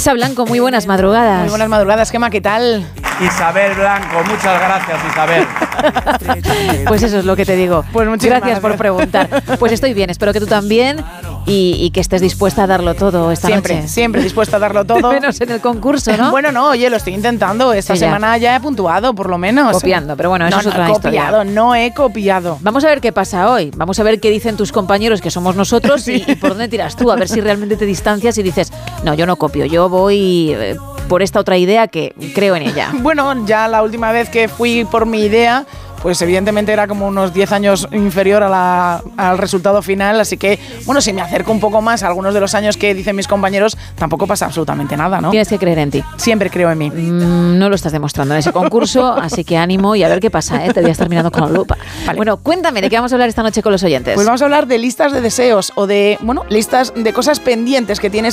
Isa Blanco, muy buenas madrugadas. Muy buenas madrugadas, Gemma, ¿qué tal? Isabel Blanco, muchas gracias, Isabel. Pues eso es lo que te digo. Pues muchísimas gracias por preguntar. Pues estoy bien, espero que tú también y que estés dispuesta a darlo todo esta noche. Siempre dispuesta a darlo todo. Menos en el concurso, ¿no? Bueno, no, oye, lo estoy intentando. Esta semana ya he puntuado, por lo menos. Copiando, pero bueno, eso es otra historia. No he copiado. Vamos a ver qué pasa hoy. Vamos a ver qué dicen tus compañeros, que somos nosotros, sí. y por dónde tiras tú. A ver si realmente te distancias y dices, no, yo no copio, yo voy por esta otra idea que creo en ella. Bueno, ya la última vez que fui por mi idea, pues evidentemente era como unos 10 años inferior al resultado final, así que, bueno, si me acerco un poco más a algunos de los años que dicen mis compañeros, tampoco pasa absolutamente nada, ¿no? Tienes que creer en ti. Siempre creo en mí. No lo estás demostrando en ese concurso, así que ánimo y a ver qué pasa, ¿eh? Te voy a estar mirando con lupa. Vale. Bueno, cuéntame, ¿de qué vamos a hablar esta noche con los oyentes? Pues vamos a hablar de listas de deseos o de, bueno, listas de cosas pendientes que tienes